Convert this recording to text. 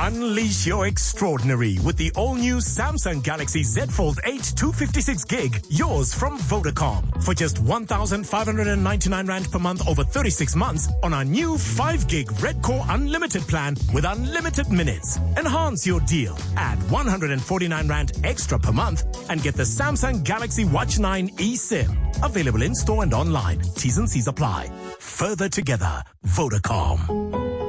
Unleash your extraordinary with the all-new Samsung Galaxy Z Fold 8 256 gig, yours from Vodacom. For just 1,599 Rand per month over 36 months on our new 5 gig Red Core Unlimited plan with unlimited minutes. Enhance your deal. Add 149 Rand extra per month and get the Samsung Galaxy Watch 9 eSIM. Available in store and online. T's and C's apply. Further together, Vodacom.